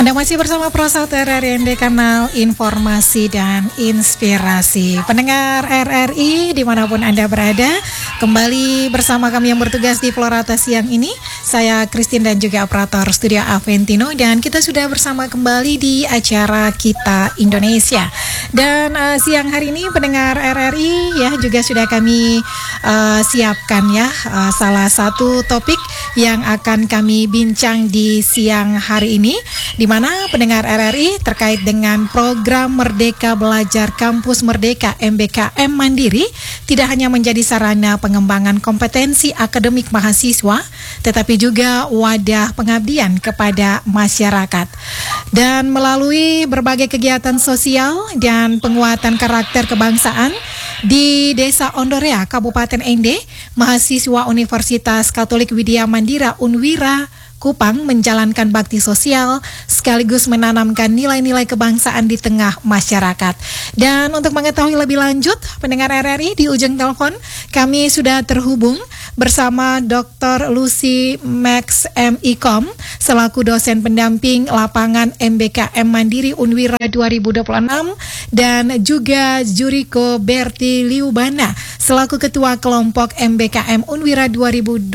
Anda masih bersama Prosat RRI Kanal Informasi dan Inspirasi. Pendengar RRI dimanapun Anda berada, kembali bersama kami yang bertugas di Florata siang ini. Saya Christine dan juga operator studio Aventino, dan kita sudah bersama kembali di acara Kita Indonesia. Dan siang hari ini pendengar RRI ya juga sudah kami siapkan ya salah satu topik yang akan kami bincang di siang hari ini, di mana pendengar RRI terkait dengan program Merdeka Belajar Kampus Merdeka MBKM Mandiri tidak hanya menjadi sarana pengembangan kompetensi akademik mahasiswa, tetapi juga wadah pengabdian kepada masyarakat. Dan melalui berbagai kegiatan sosial dan penguatan karakter kebangsaan di Desa Ondorea, Kabupaten Ende, mahasiswa Universitas Katolik Widya Mandira Unwira Kupang menjalankan bakti sosial sekaligus menanamkan nilai-nilai kebangsaan di tengah masyarakat. Dan untuk mengetahui lebih lanjut, pendengar RRI, di ujung telepon kami sudah terhubung bersama Dr. Lucy Max M.Ikom selaku dosen pendamping lapangan MBKM Mandiri Unwira 2026 dan juga Juriko Berti Liubana selaku ketua kelompok MBKM Unwira 2026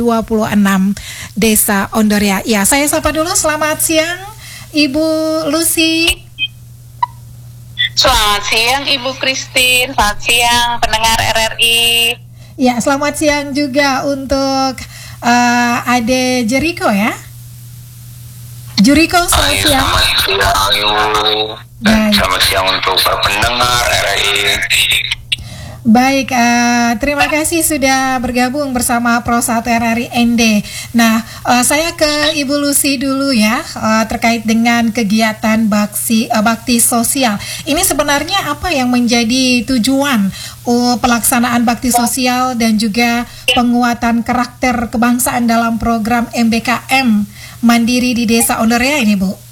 Desa Ondorea. Ya, saya sapa dulu. Selamat siang, Ibu Lucy. Selamat siang, Ibu Christine. Selamat siang, pendengar RRI. Ya, selamat siang juga untuk Ade Juriko ya. Juriko, selamat siang. Selamat siang, Ayu. Selamat siang untuk para pendengar RRI. Baik, terima kasih sudah bergabung bersama Prosat RRI ND. Nah, saya ke Ibu Lucy dulu ya, terkait dengan kegiatan bakti sosial. Ini sebenarnya apa yang menjadi tujuan pelaksanaan bakti sosial dan juga penguatan karakter kebangsaan dalam program MBKM Mandiri di Desa Ondorea ini, Bu?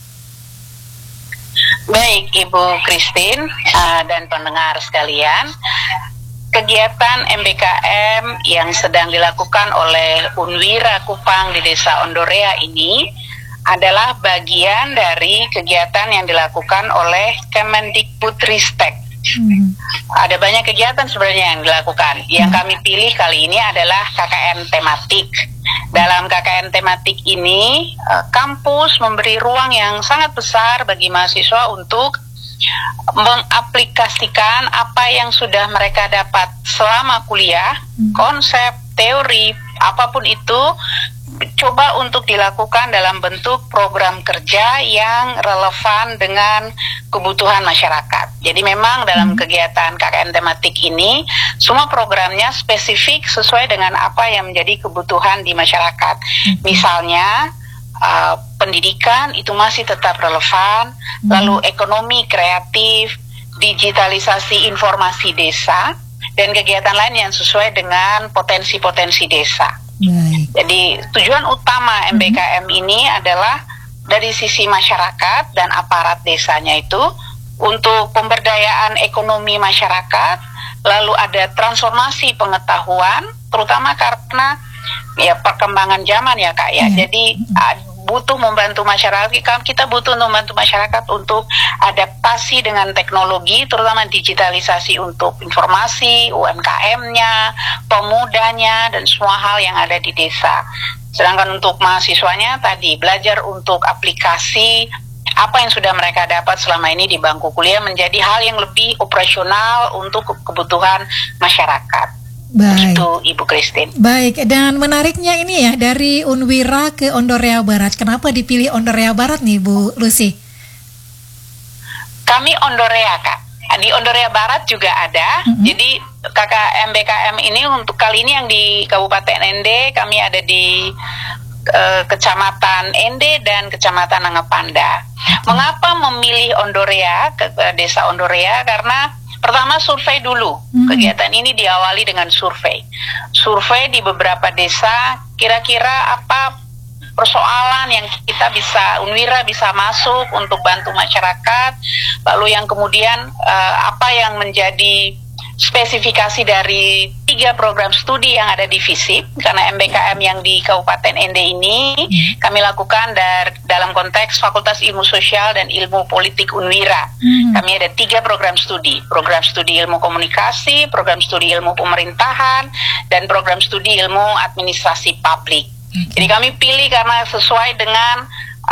Baik, Ibu Christine dan pendengar sekalian. Kegiatan MBKM yang sedang dilakukan oleh Unwira Kupang di Desa Ondorea ini adalah bagian dari kegiatan yang dilakukan oleh Kemendikbudristek. Ada banyak kegiatan sebenarnya yang dilakukan. Yang kami pilih kali ini adalah KKN tematik. Dalam KKN tematik ini, kampus memberi ruang yang sangat besar bagi mahasiswa untuk mengaplikasikan apa yang sudah mereka dapat selama kuliah, konsep, teori, apapun itu, coba untuk dilakukan dalam bentuk program kerja yang relevan dengan kebutuhan masyarakat. Jadi memang dalam kegiatan KKN tematik ini, semua programnya spesifik sesuai dengan apa yang menjadi kebutuhan di masyarakat. Misalnya, pendidikan itu masih tetap relevan, lalu ekonomi kreatif, digitalisasi informasi desa, dan kegiatan lain yang sesuai dengan potensi-potensi desa. Jadi tujuan utama MBKM ini adalah dari sisi masyarakat dan aparat desanya itu untuk pemberdayaan ekonomi masyarakat, lalu ada transformasi pengetahuan, terutama karena ya perkembangan zaman ya Kak ya. Jadi butuh membantu masyarakat, kita butuh membantu masyarakat untuk adaptasi dengan teknologi, terutama digitalisasi untuk informasi, UMKM-nya, pemudanya, dan semua hal yang ada di desa. Sedangkan untuk mahasiswanya tadi, belajar untuk aplikasi apa yang sudah mereka dapat selama ini di bangku kuliah menjadi hal yang lebih operasional untuk kebutuhan masyarakat. Baik. Itu Ibu Christine. Baik, dan menariknya ini ya, dari Unwira ke Ondorea Barat. Kenapa dipilih Ondorea Barat nih, Bu Lucy? Kami Ondorea, Kak. Di Ondorea Barat juga ada. Jadi MBKM ini untuk kali ini yang di Kabupaten Ende, kami ada di Kecamatan Ende dan Kecamatan Nangapanda. Mengapa memilih Ondorea, ke Desa Ondorea? Karena pertama survei dulu. Kegiatan ini diawali dengan survei. Survei di beberapa desa, kira-kira apa persoalan yang Unwira bisa masuk untuk bantu masyarakat. Lalu yang kemudian apa yang menjadi spesifikasi dari 3 program studi yang ada di FISIP, karena MBKM yang di Kabupaten ND ini kami lakukan dalam konteks Fakultas Ilmu Sosial dan Ilmu Politik Unwira. Kami ada 3 program studi ilmu komunikasi, program studi ilmu pemerintahan, dan program studi ilmu administrasi publik. Jadi kami pilih karena sesuai dengan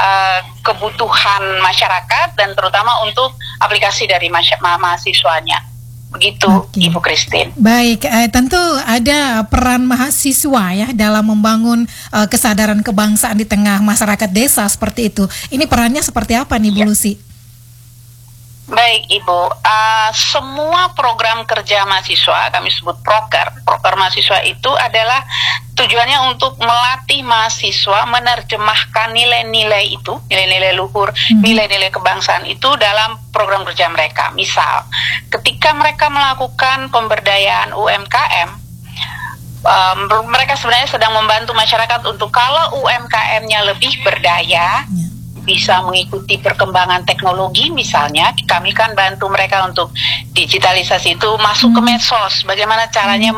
kebutuhan masyarakat dan terutama untuk aplikasi dari mahasiswanya. Begitu, Ibu Christine. Baik, tentu ada peran mahasiswa ya dalam membangun kesadaran kebangsaan di tengah masyarakat desa seperti itu. Ini perannya seperti apa nih, Bu Lucy? Baik, Ibu. Semua program kerja mahasiswa, kami sebut proker mahasiswa itu adalah tujuannya untuk melatih mahasiswa menerjemahkan nilai-nilai itu, nilai-nilai luhur, nilai-nilai kebangsaan itu dalam program kerja mereka. Misal, ketika mereka melakukan pemberdayaan UMKM, mereka sebenarnya sedang membantu masyarakat untuk kalau UMKM-nya lebih berdaya, bisa mengikuti perkembangan teknologi misalnya, kami kan bantu mereka untuk digitalisasi itu masuk ke medsos, bagaimana caranya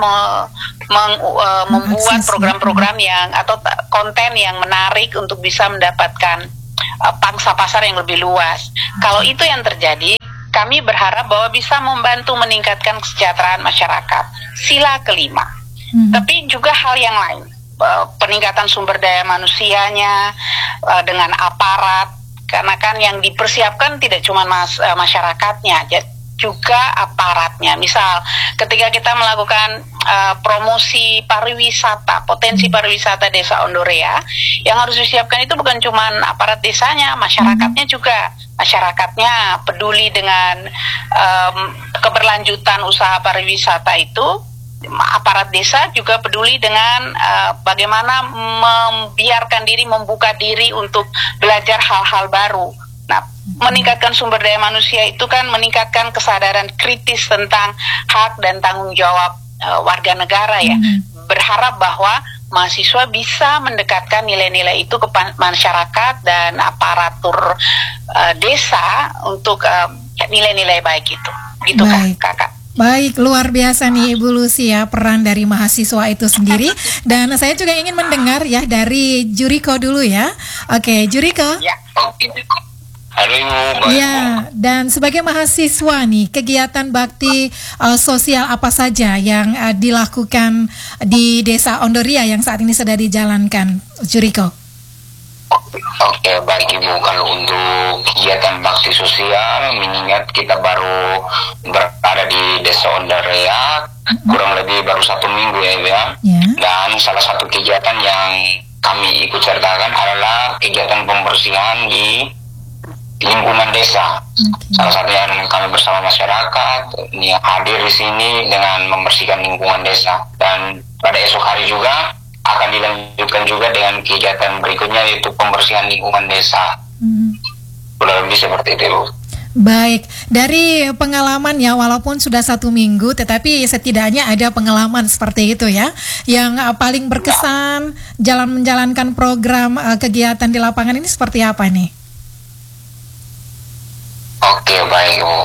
membuat program-program yang atau konten yang menarik untuk bisa mendapatkan pangsa pasar yang lebih luas. Kalau itu yang terjadi, kami berharap bahwa bisa membantu meningkatkan kesejahteraan masyarakat. Sila kelima. Tapi juga hal yang lain, peningkatan sumber daya manusianya dengan aparat, karena kan yang dipersiapkan tidak cuma masyarakatnya, juga aparatnya. Misal ketika kita melakukan promosi pariwisata, potensi pariwisata Desa Ondorea, yang harus disiapkan itu bukan cuma aparat desanya, masyarakatnya juga. Masyarakatnya peduli dengan keberlanjutan usaha pariwisata itu. Aparat desa juga peduli dengan bagaimana membiarkan diri, membuka diri untuk belajar hal-hal baru. Nah, meningkatkan sumber daya manusia itu kan meningkatkan kesadaran kritis tentang hak dan tanggung jawab warga negara ya. Berharap bahwa mahasiswa bisa mendekatkan nilai-nilai itu ke masyarakat dan aparatur desa untuk nilai-nilai baik itu. Gitu kan, Kakak. Baik, luar biasa nih Ibu Lucy ya, peran dari mahasiswa itu sendiri. Dan saya juga ingin mendengar ya dari Juriko dulu ya. Oke, Juriko. Ya, halo Ibu. Ya, dan sebagai mahasiswa nih, kegiatan bakti sosial apa saja yang dilakukan di Desa Ondorea yang saat ini sedang dijalankan, Juriko? Oke, baik Ibu. Kalau untuk kegiatan bakti sosial, mengingat kita baru berada di Desa Ondorea, kurang lebih baru 1 minggu ya Ibu ya. Dan salah satu kegiatan yang kami ikut sertakan adalah kegiatan pembersihan di lingkungan desa. Salah satu yang kami bersama masyarakat ini hadir di sini dengan membersihkan lingkungan desa. Dan pada esok hari juga akan dilanjutkan juga dengan kegiatan berikutnya, yaitu pembersihan lingkungan desa. Kurang lebih seperti itu. Baik, dari pengalaman ya, walaupun sudah 1 minggu, tetapi setidaknya ada pengalaman seperti itu ya, yang paling berkesan menjalankan program kegiatan di lapangan ini seperti apa nih? Oke, baik Bu.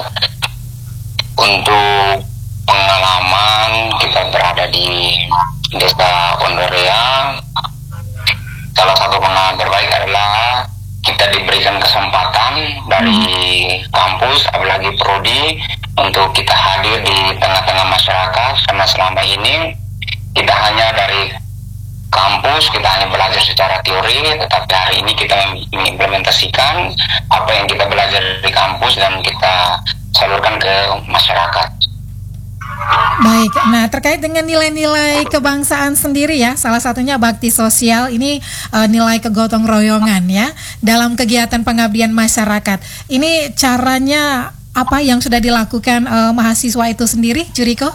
Untuk pengalaman kita berada di Desa Ondorea, salah satu pengalaman terbaik adalah kita diberikan kesempatan dari kampus, apalagi prodi, untuk kita hadir di tengah-tengah masyarakat. Karena selama ini kita hanya dari kampus, kita hanya belajar secara teori, tetapi hari ini kita mengimplementasikan apa yang kita belajar di kampus dan kita salurkan ke masyarakat. Baik, nah terkait dengan nilai-nilai kebangsaan sendiri ya, salah satunya bakti sosial ini nilai kegotong royongan ya dalam kegiatan pengabdian masyarakat. Ini caranya apa yang sudah dilakukan mahasiswa itu sendiri, Juriko?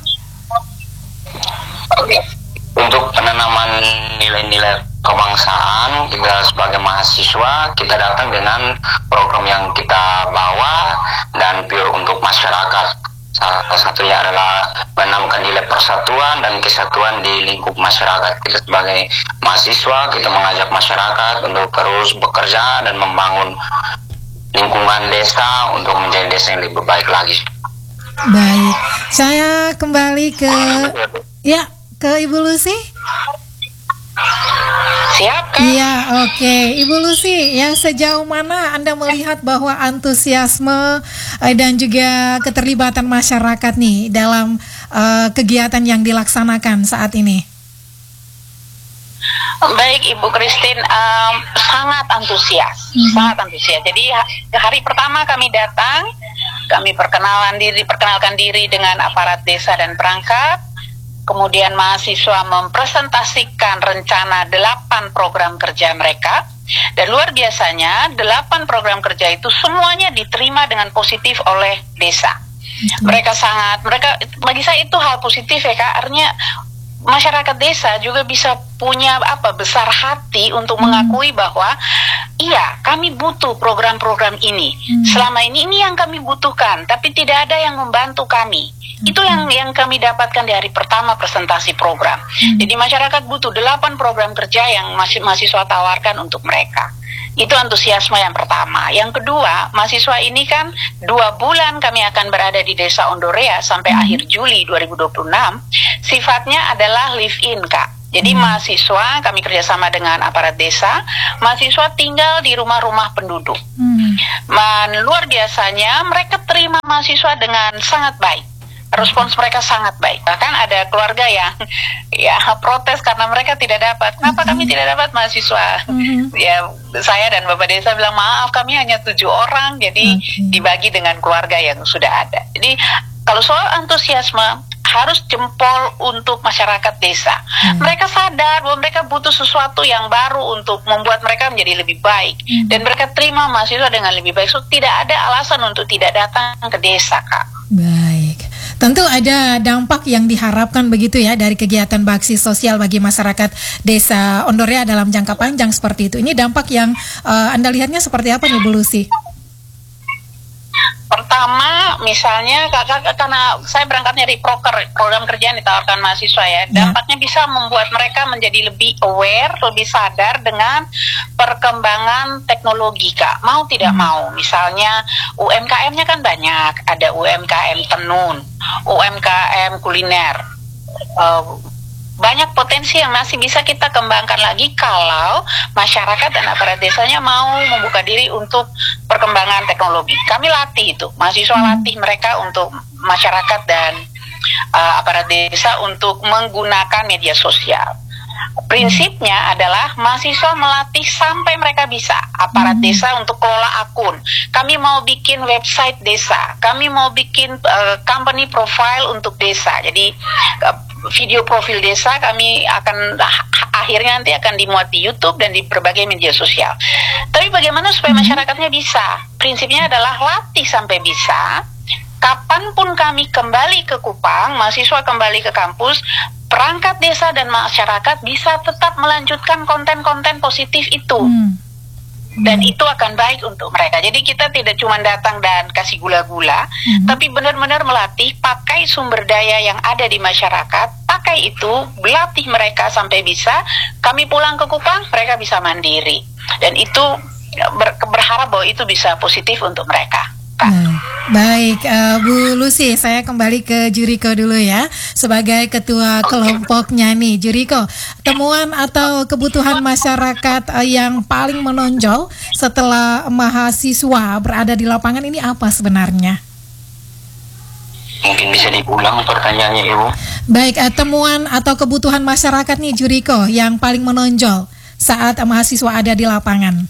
Oke. Untuk penanaman nilai-nilai kebangsaan, kita sebagai mahasiswa kita datang dengan program yang kita bawa dan pure untuk masyarakat. Salah satunya adalah menanamkan nilai persatuan dan kesatuan di lingkup masyarakat. Kita sebagai mahasiswa, kita mengajak masyarakat untuk terus bekerja dan membangun lingkungan desa untuk menjadi desa yang lebih baik lagi. Baik, saya kembali ke Ibu Lucy. Siap, Kak? Iya, oke. Ibu Lucy, ya sejauh mana Anda melihat bahwa antusiasme dan juga keterlibatan masyarakat nih dalam kegiatan yang dilaksanakan saat ini? Baik, Ibu Christine, sangat antusias, sangat antusias. Jadi hari pertama kami datang, kami perkenalkan diri dengan aparat desa dan perangkat. Kemudian mahasiswa mempresentasikan rencana 8 program kerja mereka. Dan luar biasanya 8 program kerja itu semuanya diterima dengan positif oleh desa. Mereka bagi saya itu hal positif ya Kak. Artinya masyarakat desa juga bisa punya besar hati untuk mengakui bahwa iya, kami butuh program-program ini. Selama ini yang kami butuhkan, tapi tidak ada yang membantu kami. Itu yang kami dapatkan di hari pertama presentasi program. Jadi masyarakat butuh 8 program kerja yang mahasiswa tawarkan untuk mereka. Itu antusiasme yang pertama. Yang kedua, mahasiswa ini kan 2 bulan kami akan berada di Desa Ondorea sampai akhir Juli 2026. Sifatnya adalah live-in, Kak. Jadi mahasiswa, kami kerjasama dengan aparat desa, mahasiswa tinggal di rumah-rumah penduduk. Luar biasanya mereka terima mahasiswa dengan sangat baik. Respons mereka sangat baik. Bahkan ada keluarga yang protes karena mereka tidak dapat. Kenapa kami tidak dapat mahasiswa? Ya, saya dan Bapak Desa bilang, maaf kami hanya 7 orang, jadi dibagi dengan keluarga yang sudah ada. Jadi kalau soal antusiasme, harus jempol untuk masyarakat desa. Mereka sadar bahwa mereka butuh sesuatu yang baru untuk membuat mereka menjadi lebih baik. Dan mereka terima mahasiswa dengan lebih baik. So, tidak ada alasan untuk tidak datang ke desa, Kak. Baik. Tentu ada dampak yang diharapkan begitu ya dari kegiatan bakti sosial bagi masyarakat Desa Ondorea dalam jangka panjang seperti itu. Ini dampak yang Anda lihatnya seperti apa nih Bu Lucy? Pertama, misalnya karena saya berangkat dari program kerja yang ditawarkan mahasiswa ya, dampaknya bisa membuat mereka menjadi lebih aware, lebih sadar dengan perkembangan teknologi, Kak. Mau tidak mau, misalnya UMKM-nya kan banyak, ada UMKM tenun, UMKM kuliner, banyak potensi yang masih bisa kita kembangkan lagi kalau masyarakat dan aparat desanya mau membuka diri untuk perkembangan teknologi. Kami latih itu, mahasiswa latih mereka untuk masyarakat dan aparat desa untuk menggunakan media sosial. Prinsipnya adalah mahasiswa melatih sampai mereka bisa. Aparat desa untuk kelola akun. Kami mau bikin website desa. Kami mau bikin company profile untuk desa. Jadi video profil desa kami akan akhirnya nanti akan dimuat di YouTube dan di berbagai media sosial. Tapi bagaimana supaya masyarakatnya bisa? Prinsipnya adalah latih sampai bisa. Kapanpun kami kembali ke Kupang, mahasiswa kembali ke kampus, perangkat desa dan masyarakat bisa tetap melanjutkan konten-konten positif itu. Dan itu akan baik untuk mereka. Jadi kita tidak cuma datang dan kasih gula-gula, tapi benar-benar melatih, pakai sumber daya yang ada di masyarakat, pakai itu, melatih mereka sampai bisa, kami pulang ke Kupang, mereka bisa mandiri. Dan itu berharap bahwa itu bisa positif untuk mereka. Baik, Bu Lucy, saya kembali ke Juriko dulu ya, sebagai ketua kelompoknya nih. Juriko, temuan atau kebutuhan masyarakat yang paling menonjol setelah mahasiswa berada di lapangan ini apa sebenarnya? Mungkin bisa diulang pertanyaannya, Ibu. Baik, temuan atau kebutuhan masyarakat nih Juriko yang paling menonjol saat mahasiswa ada di lapangan.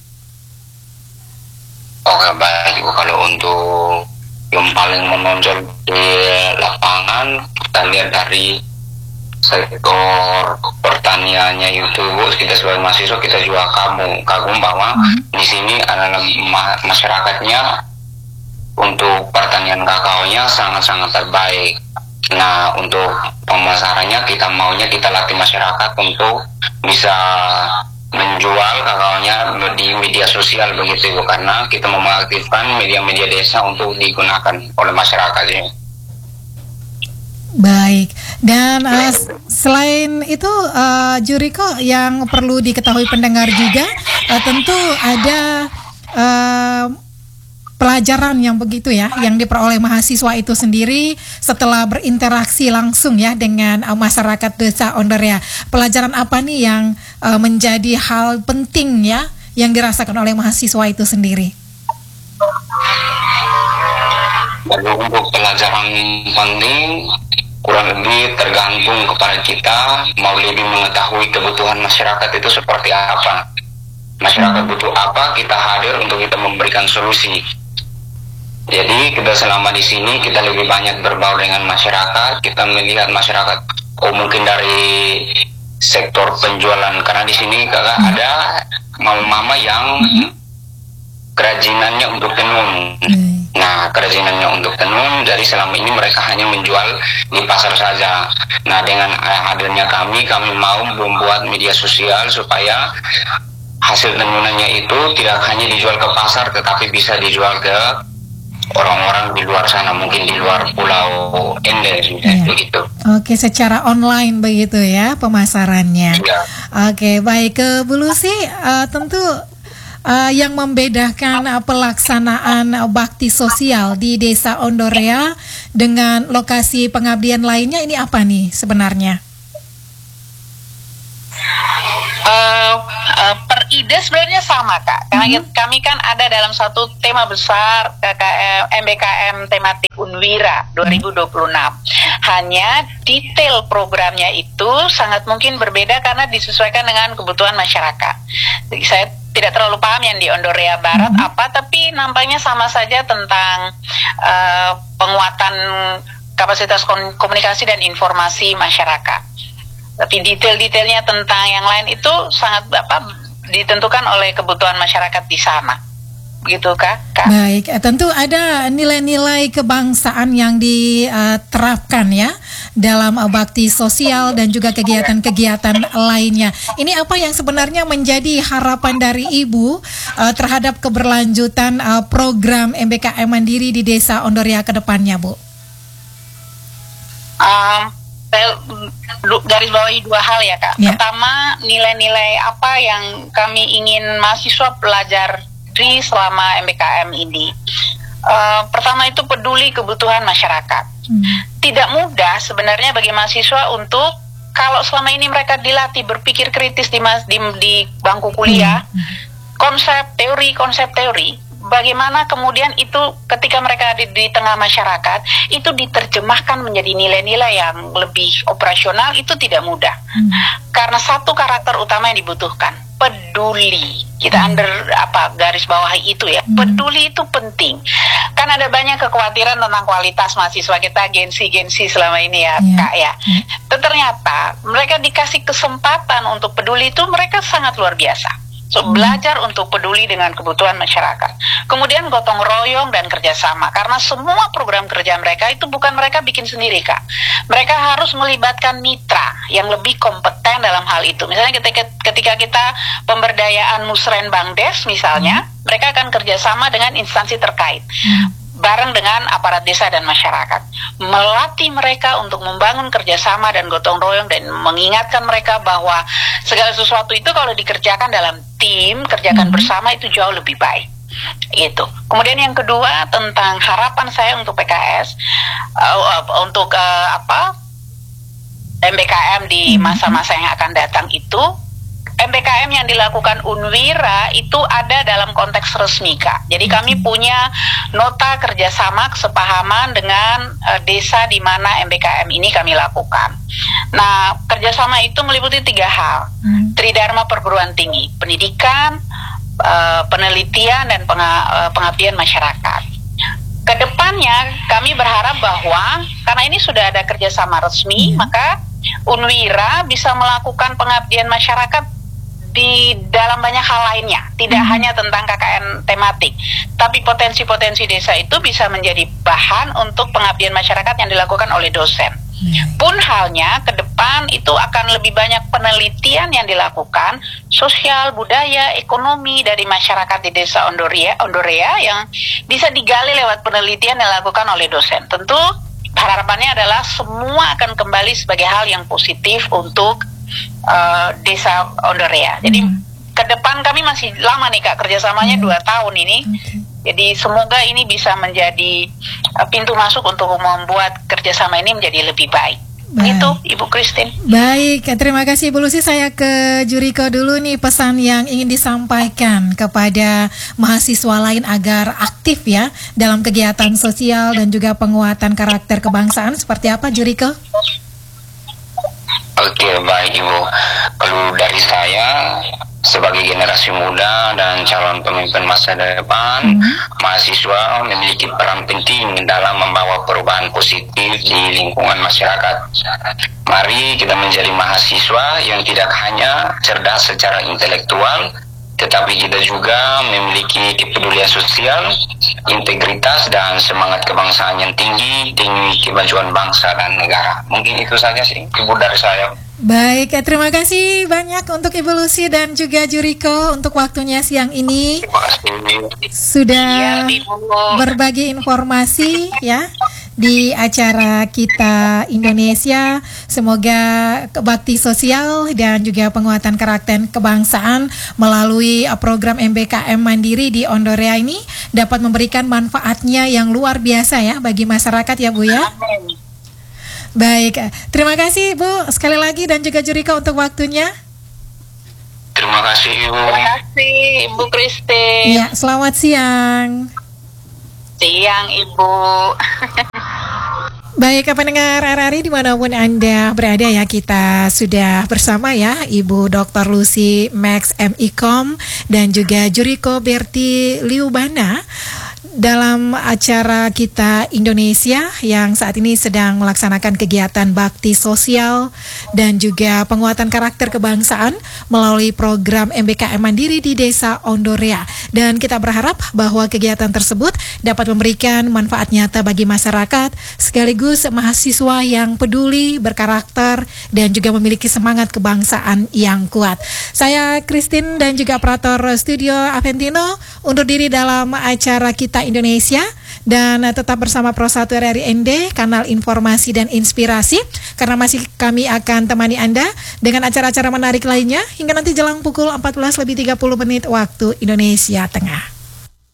Oke, baik Ibu. Kalau untuk yang paling menonjol di lapangan, kita lihat dari sektor pertaniannya itu, Bu, kita sebagai mahasiswa kita juga kagum bahwa di sini adalah masyarakatnya untuk pertanian kakaonya sangat-sangat terbaik. Nah, untuk pemasarannya kita latih masyarakat untuk bisa menjual kakaonya di media sosial begitu Ibu, karena kita mau mengaktifkan media-media desa untuk digunakan oleh masyarakat ini. Baik, dan selain itu Juriko, yang perlu diketahui pendengar juga tentu ada pelajaran yang begitu ya, yang diperoleh mahasiswa itu sendiri setelah berinteraksi langsung ya dengan masyarakat Desa Ondorea. Pelajaran apa nih yang menjadi hal penting ya yang dirasakan oleh mahasiswa itu sendiri? Untuk pelajaran penting kurang lebih tergantung kepada kita mau lebih mengetahui kebutuhan masyarakat itu seperti apa. Masyarakat butuh apa, kita hadir untuk kita memberikan solusi. Jadi kita selama di sini kita lebih banyak berbaur dengan masyarakat, kita melihat masyarakat mungkin dari sektor penjualan, karena di sini kakak ada mama-mama yang kerajinannya untuk tenun. Nah, kerajinannya untuk tenun, jadi selama ini mereka hanya menjual di pasar saja. Nah, dengan hadirnya kami mau membuat media sosial supaya hasil tenunannya itu tidak hanya dijual ke pasar, tetapi bisa dijual ke orang-orang di luar sana, mungkin di luar Pulau Ende, begitu. Oke, secara online begitu ya pemasarannya. Ya. Oke, baik. Ke Bu Lucy, tentu yang membedakan pelaksanaan bakti sosial di Desa Ondorea dengan lokasi pengabdian lainnya ini apa nih sebenarnya? Per ide sebenarnya sama Kak, karena kami kan ada dalam satu tema besar MBKM tematik Unwira 2026. Hanya detail programnya itu sangat mungkin berbeda karena disesuaikan dengan kebutuhan masyarakat. Jadi saya tidak terlalu paham yang di Ondorea Barat apa, tapi nampaknya sama saja tentang penguatan kapasitas komunikasi dan informasi masyarakat. Tapi detail-detailnya tentang yang lain itu sangat ditentukan oleh kebutuhan masyarakat di sana. Begitu Kak? Baik, tentu ada nilai-nilai kebangsaan yang diterapkan ya dalam bakti sosial dan juga kegiatan-kegiatan lainnya. Ini apa yang sebenarnya menjadi harapan dari Ibu terhadap keberlanjutan program MBKM Mandiri di Desa Ondorea ke depannya, Bu? Saya garis bawahi dua hal ya Kak. Ya. Pertama, nilai-nilai apa yang kami ingin mahasiswa pelajari selama MBKM ini. Pertama itu peduli kebutuhan masyarakat. Tidak mudah sebenarnya bagi mahasiswa untuk, kalau selama ini mereka dilatih berpikir kritis di bangku kuliah, konsep teori, bagaimana kemudian itu ketika mereka di tengah masyarakat itu diterjemahkan menjadi nilai-nilai yang lebih operasional, itu tidak mudah. Karena satu karakter utama yang dibutuhkan, peduli. Kita garis bawahi itu ya. Peduli itu penting. Kan ada banyak kekhawatiran tentang kualitas mahasiswa kita, Gen-Z selama ini ya, Kak ya. Ternyata mereka dikasih kesempatan untuk peduli itu mereka sangat luar biasa. So, belajar untuk peduli dengan kebutuhan masyarakat. Kemudian gotong royong dan kerjasama. Karena semua program kerja mereka itu bukan mereka bikin sendiri, Kak. Mereka harus melibatkan mitra yang lebih kompeten dalam hal itu. Misalnya ketika kita pemberdayaan Musren Bangdes misalnya, mereka akan kerjasama dengan instansi terkait. Bareng dengan aparat desa dan masyarakat, melatih mereka untuk membangun kerjasama dan gotong royong, dan mengingatkan mereka bahwa segala sesuatu itu kalau dikerjakan dalam tim, kerjakan bersama itu jauh lebih baik. Itu. Kemudian yang kedua tentang harapan saya untuk PKS, untuk MBKM di masa-masa yang akan datang itu. MBKM yang dilakukan Unwira itu ada dalam konteks resmi, Kak. Jadi kami punya nota kerjasama kesepahaman dengan desa di mana MBKM ini kami lakukan. Nah, kerjasama itu meliputi 3 hal. Tridharma perguruan tinggi, pendidikan, penelitian, dan pengabdian masyarakat. Kedepannya kami berharap bahwa karena ini sudah ada kerjasama resmi, maka Unwira bisa melakukan pengabdian masyarakat di dalam banyak hal lainnya, tidak hanya tentang KKN tematik, tapi potensi-potensi desa itu bisa menjadi bahan untuk pengabdian masyarakat yang dilakukan oleh dosen. Pun halnya ke depan itu akan lebih banyak penelitian yang dilakukan, sosial, budaya, ekonomi dari masyarakat di Desa Ondorea yang bisa digali lewat penelitian yang dilakukan oleh dosen. Tentu harapannya adalah semua akan kembali sebagai hal yang positif untuk Desa Ondorea. Jadi ke depan kami masih lama nih, Kak, kerjasamanya 2 tahun ini. Jadi semoga ini bisa menjadi pintu masuk untuk membuat kerjasama ini menjadi lebih baik. Baik. Itu Ibu Christine. Baik, terima kasih Ibu Lucy. Saya ke Juriko dulu nih, pesan yang ingin disampaikan kepada mahasiswa lain agar aktif ya dalam kegiatan sosial dan juga penguatan karakter kebangsaan. Seperti apa Juriko? Oke, baik Ibu. Kalau dari saya sebagai generasi muda dan calon pemimpin masa depan, mahasiswa memiliki peran penting dalam membawa perubahan positif di lingkungan masyarakat. Mari kita menjadi mahasiswa yang tidak hanya cerdas secara intelektual, tetapi kita juga memiliki kepedulian sosial, integritas, dan semangat kebangsaan yang tinggi demi kemajuan bangsa dan negara. Mungkin itu saja sih, Ibu, dari saya. Baik, terima kasih banyak untuk Ibu Lucy dan juga Juriko untuk waktunya siang ini. Terima kasih. Sudah berbagi informasi ya di acara kita Indonesia. Semoga bakti sosial dan juga penguatan karakter kebangsaan melalui program MBKM Mandiri di Ondorea ini dapat memberikan manfaatnya yang luar biasa ya bagi masyarakat ya Bu ya. Baik, terima kasih Bu sekali lagi dan juga Juriko untuk waktunya. Terima kasih Ibu. Terima kasih Ibu Christine. Ya, selamat siang. Siang Ibu. Baik, pendengar RRI dimanapun Anda berada ya, kita sudah bersama ya Ibu Dr. Lucy Max M.Ikom dan juga Juriko Berti Liubana dalam acara kita Indonesia yang saat ini sedang melaksanakan kegiatan bakti sosial dan juga penguatan karakter kebangsaan melalui program MBKM Mandiri di Desa Ondorea. Dan kita berharap bahwa kegiatan tersebut dapat memberikan manfaat nyata bagi masyarakat sekaligus mahasiswa yang peduli, berkarakter, dan juga memiliki semangat kebangsaan yang kuat. Saya Christine dan juga operator studio Aventino undur diri dalam acara kita Indonesia dan tetap bersama Pro 1 RRI ND, kanal informasi dan inspirasi, karena masih kami akan temani Anda dengan acara-acara menarik lainnya hingga nanti jelang pukul 14:30 waktu Indonesia Tengah.